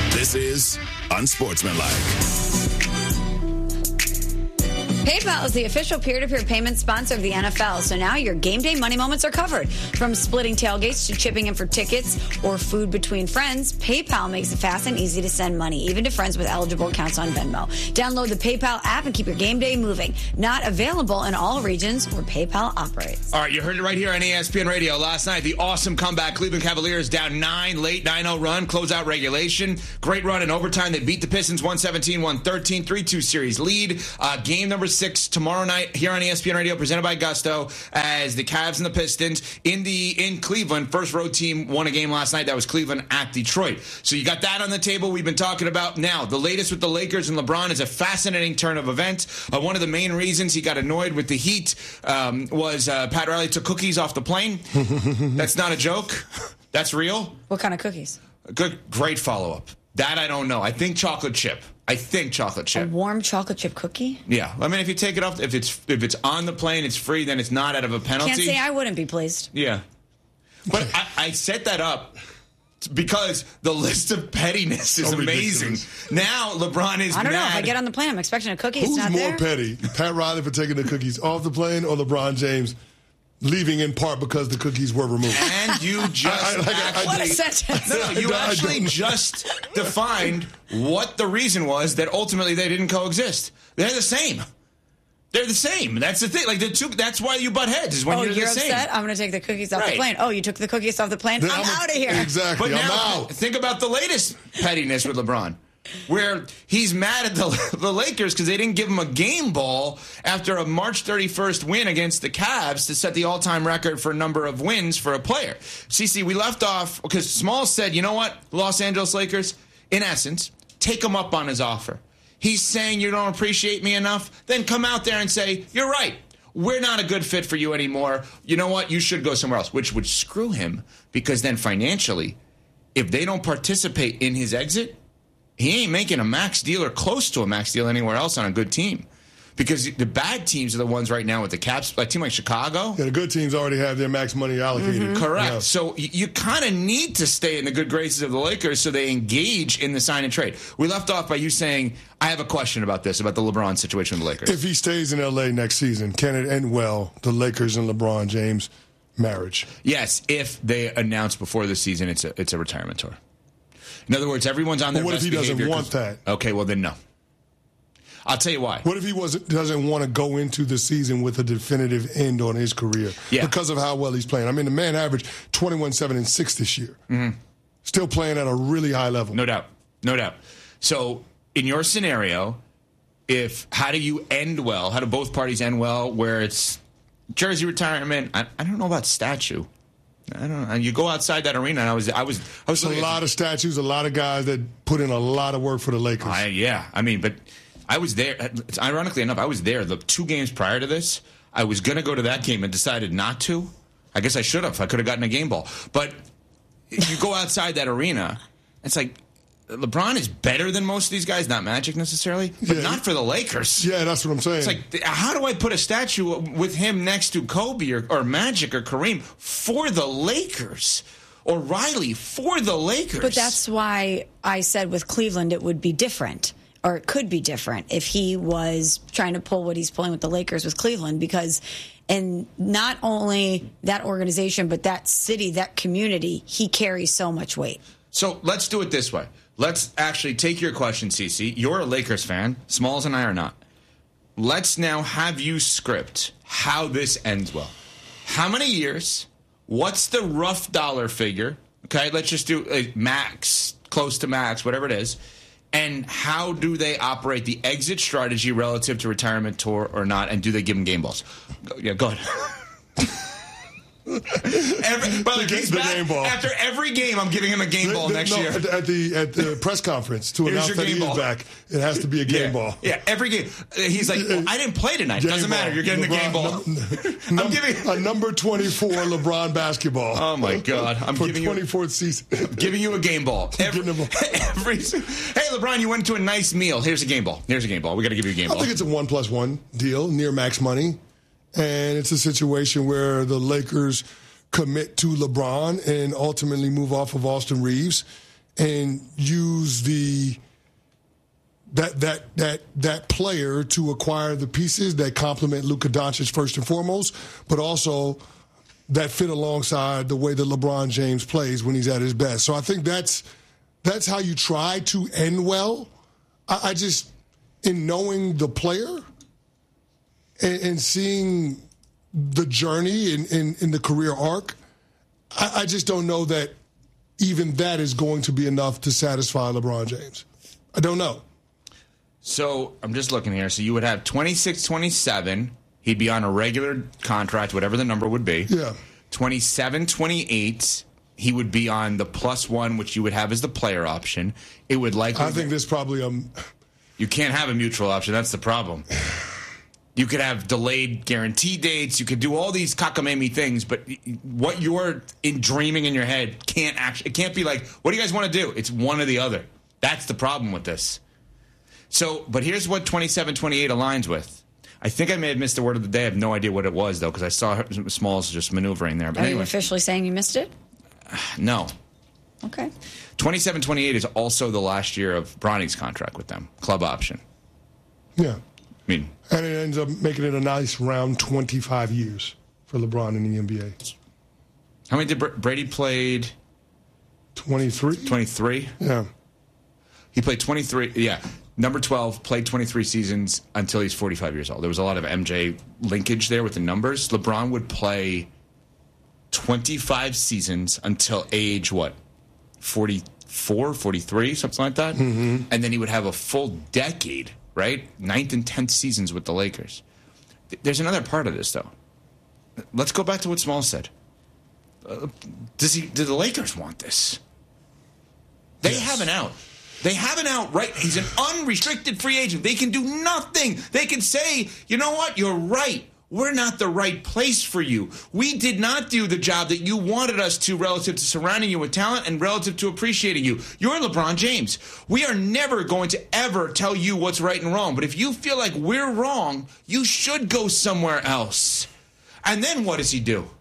This is Unsportsmanlike. PayPal is the official peer-to-peer payment sponsor of the NFL, so now your game day money moments are covered. From splitting tailgates to chipping in for tickets or food between friends, PayPal makes it fast and easy to send money, even to friends with eligible accounts on Venmo. Download the PayPal app and keep your game day moving. Not available in all regions where PayPal operates. All right, you heard it right here on ESPN Radio. Last night, the awesome comeback. Cleveland Cavaliers down 9, late 9-0 run, close out regulation. Great run in overtime. They beat the Pistons 117-113, 3-2 series lead. Game number 6 tomorrow night here on ESPN Radio, presented by Gusto, as the Cavs and the Pistons in Cleveland. First road team won a game last night. That was Cleveland at Detroit. So you got that on the table. We've been talking about now. The latest with the Lakers and LeBron is a fascinating turn of events. One of the main reasons he got annoyed with the Heat was Pat Riley took cookies off the plane. That's not a joke. That's real. What kind of cookies? Great follow-up. That I don't know. I think chocolate chip. A warm chocolate chip cookie? Yeah. I mean, if you take it off, if it's on the plane, it's free, then it's not out of a penalty. Can't say I wouldn't be pleased. Yeah. But I set that up because the list of pettiness is amazing. Ridiculous. Now LeBron is I don't mad. know. If I get on the plane, I'm expecting a cookie. Who's it's not more there. petty? Pat Riley for taking the cookies off the plane, or LeBron James leaving in part because the cookies were removed? And you just what a sentence. No, you actually just defined what the reason was that ultimately they didn't coexist. They're the same. They're the same. That's the thing. Like the two. That's why you butt heads. Is when you're the same. Upset? I'm going to take the cookies off the plane. Oh, you took the cookies off the plane? I'm out of here. Exactly. But I'm now, out. Think about the latest pettiness with LeBron, where he's mad at the Lakers because they didn't give him a game ball after a March 31st win against the Cavs to set the all-time record for number of wins for a player. CC, we left off because Smalls said, you know what, Los Angeles Lakers, in essence, take him up on his offer. He's saying you don't appreciate me enough? Then come out there and say, you're right. We're not a good fit for you anymore. You know what? You should go somewhere else, which would screw him because then financially, if they don't participate in his exit, he ain't making a max deal or close to a max deal anywhere else on a good team. Because the bad teams are the ones right now with the Caps, like a team like Chicago. Yeah, the good teams already have their max money allocated. Mm-hmm. Correct. Yeah. So you kind of need to stay in the good graces of the Lakers so they engage in the sign and trade. We left off by you saying, I have a question about this, about the LeBron situation with the Lakers. If he stays in L.A. next season, can it end well, the Lakers and LeBron James marriage? Yes, if they announce before the season it's a retirement tour. In other words, everyone's on their best behavior. What if he doesn't want that? Okay, well then no. I'll tell you why. What if he doesn't want to go into the season with a definitive end on his career because of how well he's playing? I mean, the man averaged 21-7-6 this year. Mm-hmm. Still playing at a really high level. No doubt. No doubt. So in your scenario, how do you end well? How do both parties end well where it's jersey retirement? I don't know about statue. I don't know. You go outside that arena, and I was a lot of statues, a lot of guys that put in a lot of work for the Lakers. I mean, but I was there. Ironically enough, I was there the 2 games prior to this. I was going to go to that game and decided not to. I guess I should have. I could have gotten a game ball. But if you go outside that arena, it's like LeBron is better than most of these guys. Not Magic necessarily, but not for the Lakers. Yeah, that's what I'm saying. It's like, how do I put a statue with him next to Kobe or Magic or Kareem for the Lakers? Or Riley for the Lakers? But that's why I said with Cleveland it would be different. Or it could be different if he was trying to pull what he's pulling with the Lakers with Cleveland, because in not only that organization, but that city, that community, he carries so much weight. So let's do it this way. Let's actually take your question, Cece. You're a Lakers fan. Smalls and I are not. Let's now have you script how this ends well. How many years? What's the rough dollar figure? Okay, let's just do a max, close to max, whatever it is. And how do they operate the exit strategy relative to retirement tour or not? And do they give him game balls? Go ahead. Game ball. After every game, I'm giving him a game ball next year. At the press conference to announce that he is back, it has to be a game ball. Yeah, every game. He's like, I didn't play tonight. Doesn't matter. You're getting LeBron, the game ball. I'm giving a number 24 LeBron basketball. Oh my God! I'm for giving 24th season. I'm giving you a game ball. Hey, LeBron, you went to a nice meal. Here's a game ball. We got to give you a game ball. I think it's a 1+1 deal, near max money. And it's a situation where the Lakers commit to LeBron and ultimately move off of Austin Reeves and use that player to acquire the pieces that complement Luka Doncic first and foremost, but also that fit alongside the way that LeBron James plays when he's at his best. So I think that's how you try to end well. I just, in knowing the player and seeing the journey in the career arc, I just don't know that even that is going to be enough to satisfy LeBron James. I don't know. So I'm just looking here. So you would have 26, 27. He'd be on a regular contract, whatever the number would be. Yeah. 27, 28. He would be on the +1, which you would have as the player option. It would likely. I think there's probably You can't have a mutual option. That's the problem. You could have delayed guarantee dates. You could do all these cockamamie things, but what you're dreaming in your head it can't be like, what do you guys want to do? It's one or the other. That's the problem with this. So, but here's what 27, 28 aligns with. I think I may have missed the word of the day. I have no idea what it was, though, because I saw Smalls just maneuvering there. But Are you officially saying you missed it? No. Okay. 27, 28 is also the last year of Bronny's contract with them. Club option. Yeah. And it ends up making it a nice round 25 years for LeBron in the NBA. How many did Brady played? 23. 23? Yeah. He played 23. Yeah. Number 12, played 23 seasons until he's 45 years old. There was a lot of MJ linkage there with the numbers. LeBron would play 25 seasons until age, 44, 43, something like that? Mm-hmm. And then he would have a full decade, right? 9th and 10th seasons with the Lakers. There's another part of this, though. Let's go back to what Small said. Do the Lakers want this? They have an out. They have an out, right? He's an unrestricted free agent. They can do nothing. They can say, you know what? You're right. We're not the right place for you. We did not do the job that you wanted us to relative to surrounding you with talent and relative to appreciating you. You're LeBron James. We are never going to ever tell you what's right and wrong. But if you feel like we're wrong, you should go somewhere else. And then what does he do?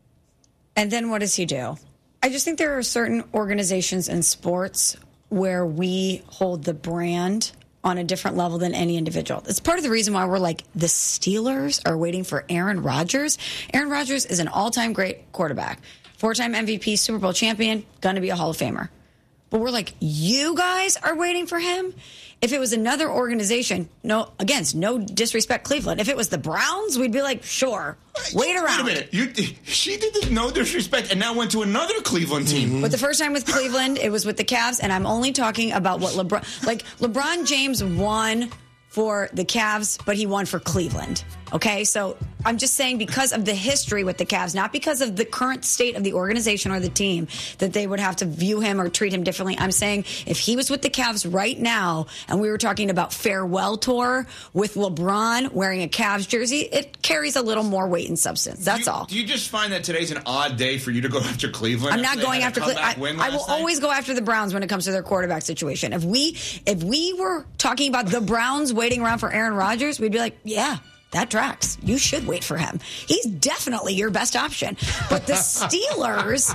And then what does he do? I just think there are certain organizations in sports where we hold the brand on a different level than any individual. It's part of the reason why we're like, the Steelers are waiting for Aaron Rodgers. Aaron Rodgers is an all-time great quarterback. 4-time MVP, Super Bowl champion, gonna be a Hall of Famer. But we're like, you guys are waiting for him? If it was another organization, no disrespect, Cleveland. If it was the Browns, we'd be like, sure, wait around. Wait a minute. She did this, no disrespect, and now went to another Cleveland team. Mm-hmm. But the first time with Cleveland, it was with the Cavs, and I'm only talking about what LeBron James won for the Cavs, but he won for Cleveland. Okay, so I'm just saying because of the history with the Cavs, not because of the current state of the organization or the team, that they would have to view him or treat him differently. I'm saying if he was with the Cavs right now and we were talking about farewell tour with LeBron wearing a Cavs jersey, it carries a little more weight and substance. That's all. Do you just find that today's an odd day for you to go after Cleveland? I'm not going after Cleveland. I will always go after the Browns when it comes to their quarterback situation. If we were talking about the Browns waiting around for Aaron Rodgers, we'd be like, yeah, that tracks. You should wait for him. He's definitely your best option. But the Steelers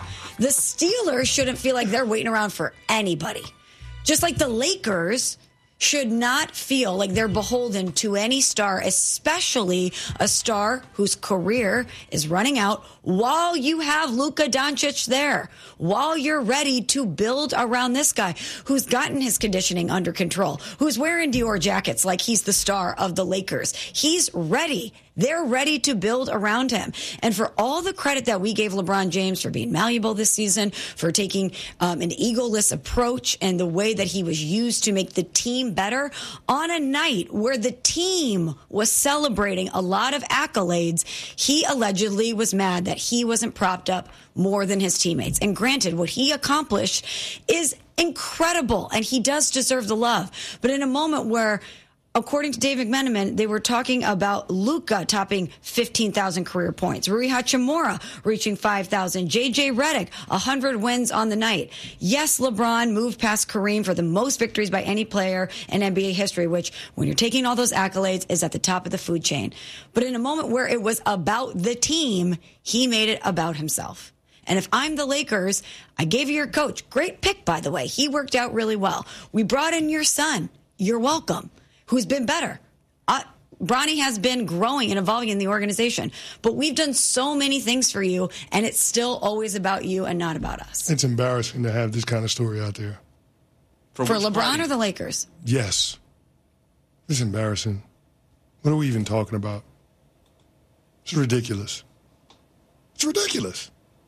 shouldn't feel like they're waiting around for anybody. Just like the Lakers should not feel like they're beholden to any star, especially a star whose career is running out while you have Luka Doncic there, while you're ready to build around this guy who's gotten his conditioning under control, who's wearing Dior jackets like he's the star of the Lakers. He's ready. They're ready to build around him. And for all the credit that we gave LeBron James for being malleable this season, for taking an egoless approach and the way that he was used to make the team better, on a night where the team was celebrating a lot of accolades, he allegedly was mad that he wasn't propped up more than his teammates. And granted, what he accomplished is incredible, and he does deserve the love. But in a moment where, according to Dave McMenamin, they were talking about Luka topping 15,000 career points, Rui Hachimura reaching 5,000, J.J. Redick, 100 wins on the night. Yes, LeBron moved past Kareem for the most victories by any player in NBA history, which, when you're taking all those accolades, is at the top of the food chain. But in a moment where it was about the team, he made it about himself. And if I'm the Lakers, I gave you your coach. Great pick, by the way. He worked out really well. We brought in your son. You're welcome. Who's been better. Bronny has been growing and evolving in the organization. But we've done so many things for you, and it's still always about you and not about us. It's embarrassing to have this kind of story out there. For LeBron or the Lakers? Yes. It's embarrassing. What are we even talking about? It's ridiculous. It's ridiculous.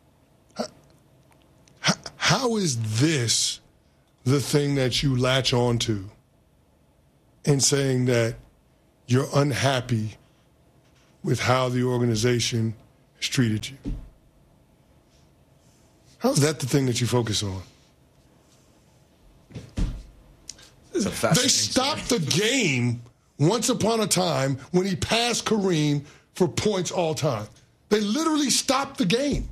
How is this the thing that you latch on to in saying that you're unhappy with how the organization has treated you? How is that the thing that you focus on? They stopped the game once upon a time when he passed Kareem for points all time. They literally stopped the game.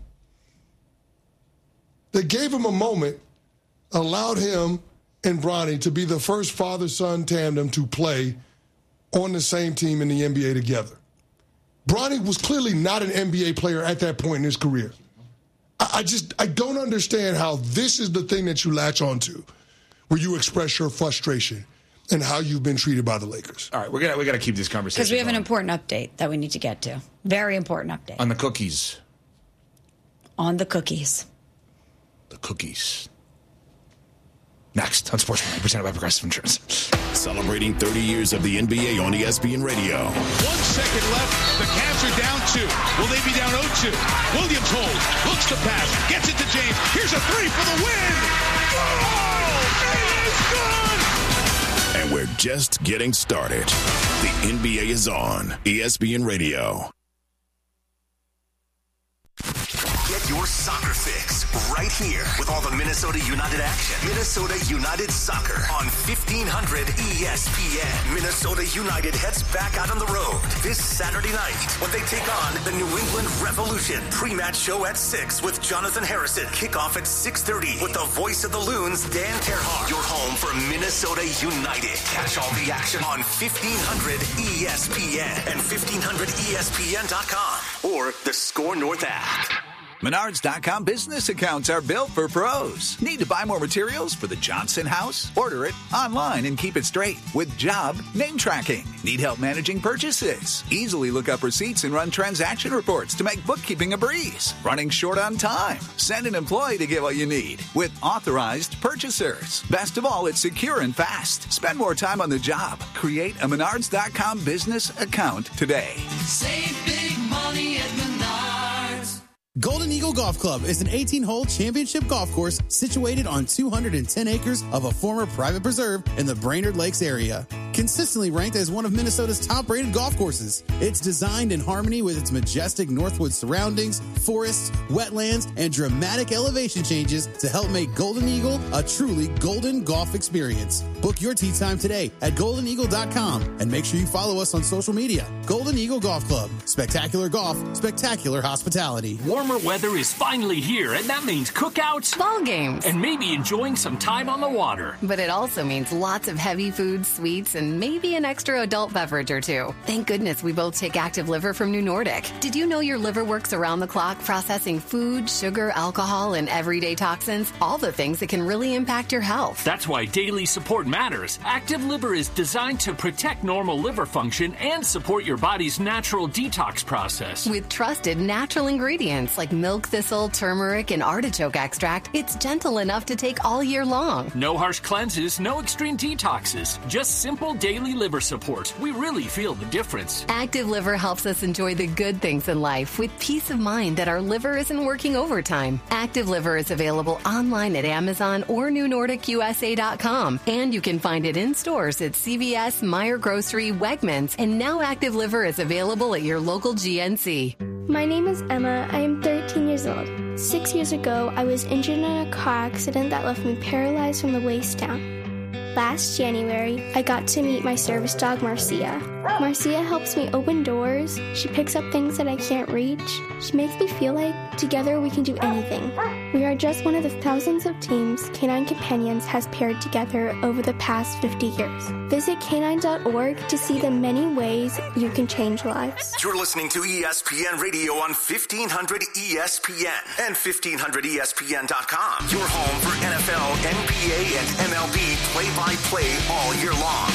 They gave him a moment, allowed him and Bronny to be the first father-son tandem to play on the same team in the NBA together. Bronny was clearly not an NBA player at that point in his career. I don't understand how this is the thing that you latch onto, where you express your frustration and how you've been treated by the Lakers. All right, we got to keep this conversation because we have going. an important update that we need to get to. Very important update. On the cookies. On the cookies. The cookies. Next on Sportsman, presented by Progressive Insurance. Celebrating 30 years of the NBA on ESPN Radio. 1 second left. The Cavs are down 2. Will they be down 0-2? Williams holds, looks to pass, gets it to James. Here's a 3 for the win. Oh, it is good. And we're just getting started. The NBA is on ESPN Radio. Get your soccer fix right here with all the Minnesota United action. Minnesota United Soccer on 1500 ESPN. Minnesota United heads back out on the road this Saturday night when they take on the New England Revolution. Pre-match show at 6 with Jonathan Harrison. Kickoff at 6:30 with the voice of the Loons, Dan Terhar. Your home for Minnesota United. Catch all the action on 1500 ESPN and 1500ESPN.com or the Score North app. Menards.com business accounts are built for pros. Need to buy more materials for the Johnson house? Order it online and keep it straight with job name tracking. Need help managing purchases? Easily look up receipts and run transaction reports to make bookkeeping a breeze. Running short on time? Send an employee to get what you need with authorized purchasers. Best of all, it's secure and fast. Spend more time on the job. Create a Menards.com business account today. Save big money at Menards. Golden Eagle Golf Club is an 18-hole championship golf course situated on 210 acres of a former private preserve in the Brainerd Lakes area. Consistently ranked as one of Minnesota's top-rated golf courses, it's designed in harmony with its majestic Northwood surroundings, forests, wetlands, and dramatic elevation changes to help make Golden Eagle a truly golden golf experience. Book your tee time today at goldeneagle.com and make sure you follow us on social media. Golden Eagle Golf Club. Spectacular golf, spectacular hospitality. Warmer weather is finally here, and that means cookouts, ball games, and maybe enjoying some time on the water. But it also means lots of heavy food, sweets, and maybe an extra adult beverage or two. Thank goodness we both take Active Liver from New Nordic. Did you know your liver works around the clock processing food, sugar, alcohol, and everyday toxins? All the things that can really impact your health. That's why daily support matters. Active Liver is designed to protect normal liver function and support your body's natural detox process. With trusted natural ingredients like milk thistle, turmeric, and artichoke extract, it's gentle enough to take all year long. No harsh cleanses, no extreme detoxes, just simple daily liver support. We really feel the difference. Active Liver helps us enjoy the good things in life with peace of mind that our liver isn't working overtime. Active Liver is available online at Amazon or NewNordicUSA.com, and you can find it in stores at CVS, Meijer Grocery, Wegmans, and now Active Liver is available at your local GNC. My name is Emma. I am 13 years old. 6 years ago, I was injured in a car accident that left me paralyzed from the waist down. Last January, I got to meet my service dog, Marcia. Marcia helps me open doors. She picks up things that I can't reach. She makes me feel like together we can do anything. We are just one of the thousands of teams Canine Companions has paired together over the past 50 years. Visit canine.org to see the many ways you can change lives. You're listening to ESPN Radio on 1500 ESPN and 1500ESPN.com. Your home for NFL, NBA, and MLB play-by-play all year long.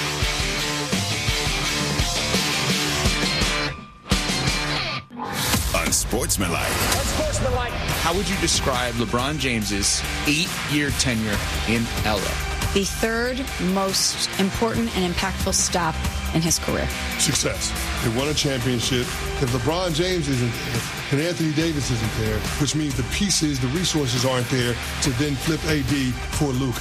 Unsportsmanlike. How would you describe LeBron James's 8-year tenure in LA? The third most important and impactful stop in his career. Success. They won a championship. If LeBron James isn't there and Anthony Davis isn't there, which means the pieces, the resources aren't there to then flip AD for Luka.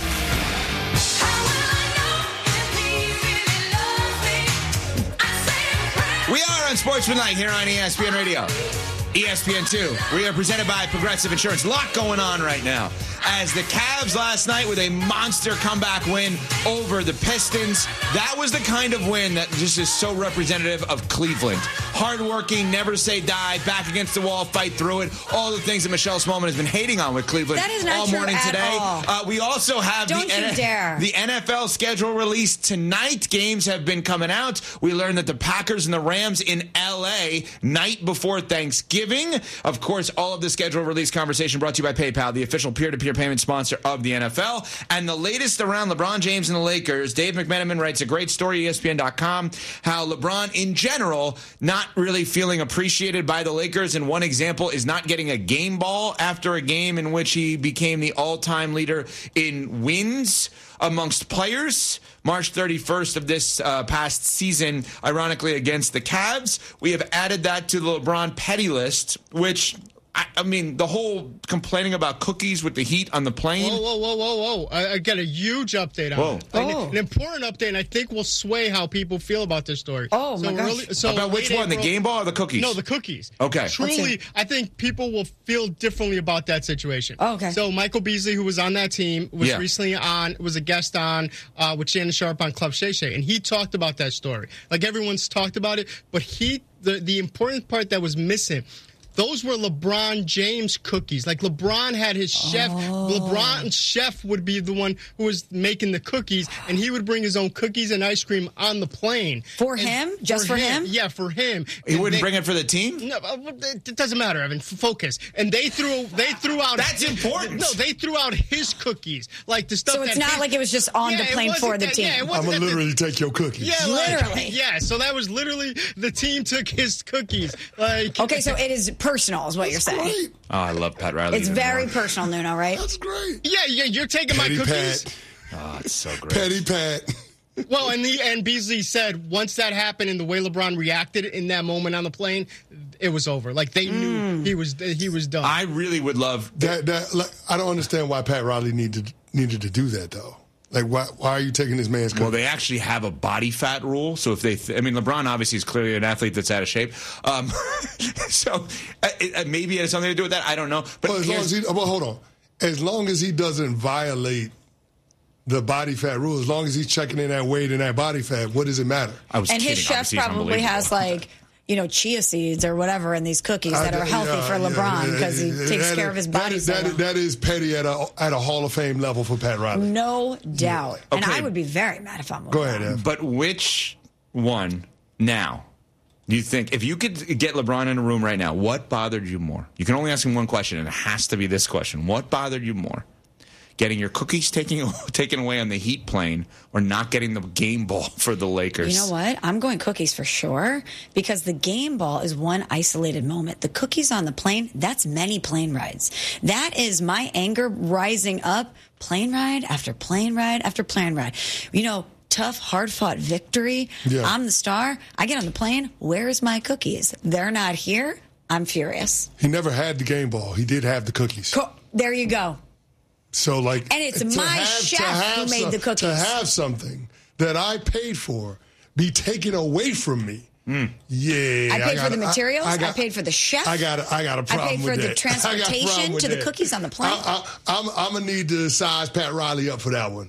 We are Unsportsmanlike here on ESPN Radio. ESPN2. We are presented by Progressive Insurance. A lot going on right now. As the Cavs last night with a monster comeback win over the Pistons. That was the kind of win that just is so representative of Cleveland. Hardworking, never say die, back against the wall, fight through it. All the things that Michelle Smallman has been hating on with Cleveland that is not all true morning at today. all. We also have the NFL schedule released tonight. Games have been coming out. We learned that the Packers and the Rams in LA night before Thanksgiving. Of course, all of the schedule release conversation brought to you by PayPal, the official peer-to-peer payment sponsor of the NFL. And the latest around LeBron James and the Lakers. Dave McMenamin writes a great story, ESPN.com, how LeBron in general not really feeling appreciated by the Lakers. And one example is not getting a game ball after a game in which he became the all-time leader in wins amongst players. March 31st of this past season, ironically against the Cavs. We have added that to the LeBron petty list, which, I mean, the whole complaining about cookies with the heat on the plane. Whoa. I got a huge update on it. An important update, and I think will sway how people feel about this story. Oh, my gosh. About which one, the game ball or the cookies? No, the cookies. Okay. Truly, I think people will feel differently about that situation. Oh, okay. So Michael Beasley, who was on that team, was recently was a guest on with Shannon Sharp on Club Shay Shay, and he talked about that story. Like, everyone's talked about it, but the important part that was missing, those were LeBron James cookies. Like, LeBron had his chef. LeBron's chef would be the one who was making the cookies, and he would bring his own cookies and ice cream on the plane. For him? Just for him? Yeah, for him. He wouldn't bring it for the team? No, it doesn't matter, Evan. Focus. And they threw out... That's important. No, they threw out his cookies. Like, the stuff so it's not like it was just on the plane for the team. Yeah, I'm going to literally take your cookies. Yeah, literally. Yeah, so that was literally the team took his cookies. Like, okay, so it is personal is what you're saying. Great. Oh, I love Pat Riley. It's very personal, Nuno, right? That's great. Yeah, you're taking my cookies. Pat. Oh, it's so great. Petty Pat. Well, and Beasley said once that happened and the way LeBron reacted in that moment on the plane, it was over. Like, they knew he was done. I really would love that. Like, I don't understand why Pat Riley needed to do that, though. Like, why are you taking this man's cookies? Well, they actually have a body fat rule. So if they, LeBron obviously is clearly an athlete that's out of shape. So maybe it has something to do with that. I don't know. But hold on. As long as he doesn't violate the body fat rule, as long as he's checking in that weight and that body fat, what does it matter? And his chef probably has, like, chia seeds or whatever in these cookies that are healthy for LeBron because he takes care of his body. That is petty at a Hall of Fame level for Pat Riley. No doubt. Okay. And I would be very mad if I'm LeBron. Go ahead, Ev. But which one now do you think, if you could get LeBron in a room right now, what bothered you more? You can only ask him one question, and it has to be this question. What bothered you more? Getting your cookies taken away on the Heat plane or not getting the game ball for the Lakers? You know what? I'm going cookies for sure because the game ball is one isolated moment. The cookies on the plane, that's many plane rides. That is my anger rising up, plane ride after plane ride after plane ride. Tough, hard-fought victory. Yeah. I'm the star. I get on the plane. Where's my cookies? They're not here. I'm furious. He never had the game ball. He did have the cookies. There you go. So, like, and it's my chef who made the cookies. To have something that I paid for be taken away from me. Yeah. I paid for the materials. I paid for the chef. I got a problem with that. I paid for the transportation to the cookies on the plane. I'm going to need to size Pat Riley up for that one.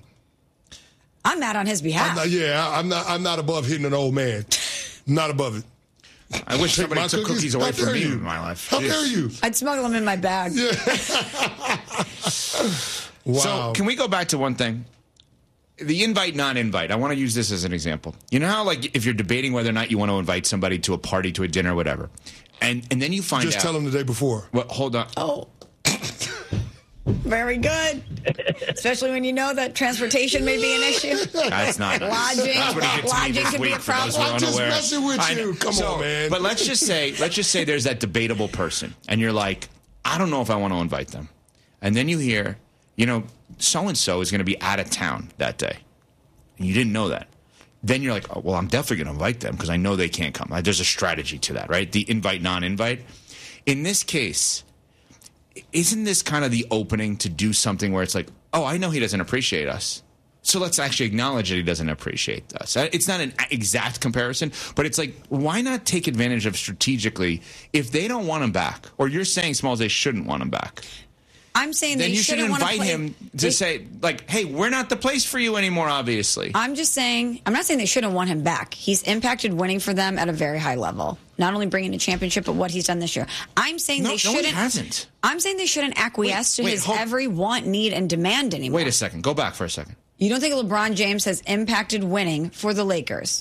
I'm mad on his behalf. I'm not above hitting an old man. Not above it. I wish somebody took cookies away from me in my life. How dare you? I'd smuggle them in my bag. Yeah. Wow. So can we go back to one thing? The invite, non-invite. I want to use this as an example. You know how, like, if you're debating whether or not you want to invite somebody to a party, to a dinner, whatever, and then you find out. Just tell them the day before. Well, hold on. Oh. Very good. Especially when you know that transportation may be an issue. That's not nice. Lodging. That's what he did to me Lodging this could week, be a for those problem. who are unaware. I'm just messing with you. Come on, man. But let's just say there's that debatable person, and you're like, I don't know if I want to invite them. And then you hear, so-and-so is going to be out of town that day. And you didn't know that. Then you're like, oh, well, I'm definitely going to invite them because I know they can't come. There's a strategy to that, right? The invite, non-invite. In this case, isn't this kind of the opening to do something where it's like, oh, I know he doesn't appreciate us, so let's actually acknowledge that he doesn't appreciate us. It's not an exact comparison, but it's like, why not take advantage of strategically if they don't want him back, or you're saying, Smalls, they shouldn't want him back. I'm saying then you should invite him to say, like, hey, we're not the place for you anymore, obviously. I'm not saying they shouldn't want him back. He's impacted winning for them at a very high level. Not only bringing a championship, but what he's done this year. I'm saying they shouldn't. No, he hasn't. I'm saying they shouldn't acquiesce to his every want, need, and demand anymore. Wait a second. Go back for a second. You don't think LeBron James has impacted winning for the Lakers?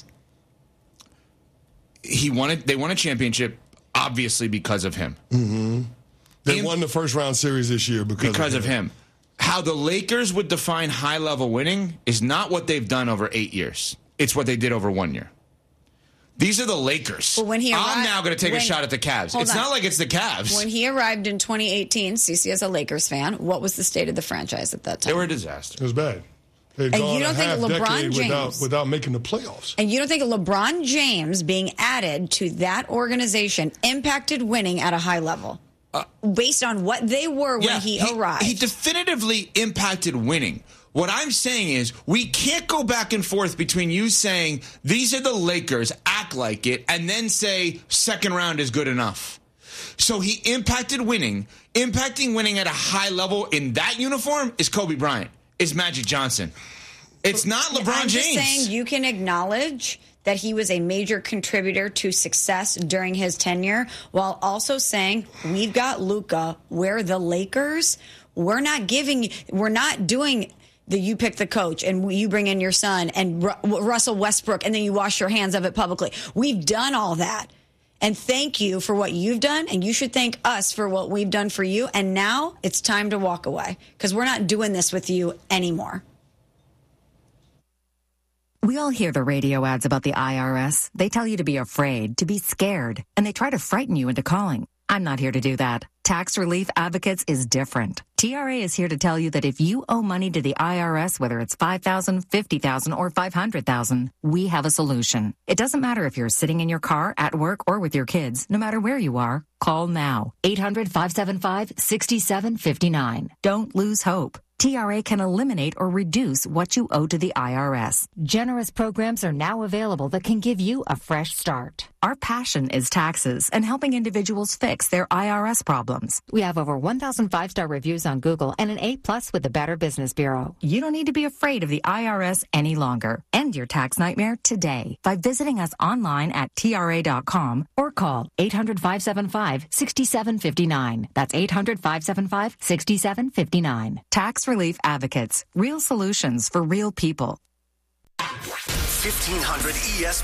They won a championship, obviously, because of him. Mm-hmm. They won the first round series this year because of him. How the Lakers would define high-level winning is not what they've done over 8 years. It's what they did over 1 year. These are the Lakers. Well, when he arrived, I'm now going to take a shot at the Cavs. It's not like it's the Cavs. When he arrived in 2018, CeCe as a Lakers fan, what was the state of the franchise at that time? They were a disaster. It was bad. And you don't think LeBron James without making the playoffs? And you don't think LeBron James being added to that organization impacted winning at a high level? Based on what they were when he arrived. He definitively impacted winning. What I'm saying is we can't go back and forth between you saying these are the Lakers, act like it, and then say second round is good enough. So he impacted winning. Impacting winning at a high level in that uniform is Kobe Bryant, is Magic Johnson. It's not LeBron James. I'm just saying you can acknowledge that he was a major contributor to success during his tenure, while also saying, we've got Luka, we're the Lakers. We're not doing the you pick the coach and you bring in your son and Russell Westbrook and then you wash your hands of it publicly. We've done all that. And thank you for what you've done, and you should thank us for what we've done for you. And now it's time to walk away because we're not doing this with you anymore. We all hear the radio ads about the IRS. They tell you to be afraid, to be scared, and they try to frighten you into calling. I'm not here to do that. Tax Relief Advocates is different. TRA is here to tell you that if you owe money to the IRS, whether it's $5,000, $50,000, or $500,000, we have a solution. It doesn't matter if you're sitting in your car, at work, or with your kids. No matter where you are, call now. 800-575-6759. Don't lose hope. TRA can eliminate or reduce what you owe to the IRS. Generous programs are now available that can give you a fresh start. Our passion is taxes and helping individuals fix their IRS problems. We have over 1,000 5-star reviews on Google and an A+ with the Better Business Bureau. You don't need to be afraid of the IRS any longer. End your tax nightmare today by visiting us online at TRA.com or call 800-575-6759. That's 800-575-6759. Tax Relief Advocates. Real solutions for real people. 1500 ESPN.